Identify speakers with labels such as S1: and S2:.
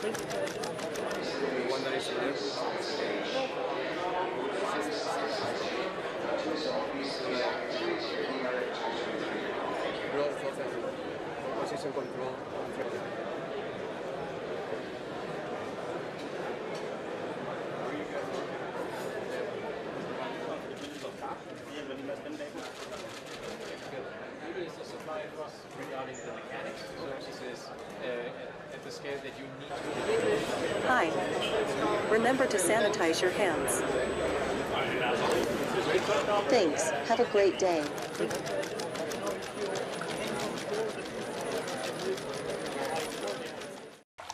S1: one that is there. Position control.
S2: Maybe it's a supply of us regarding the mechanics. So she says at the scale that you need to.
S3: Hi. Remember to sanitize your hands. Thanks. Have a great day.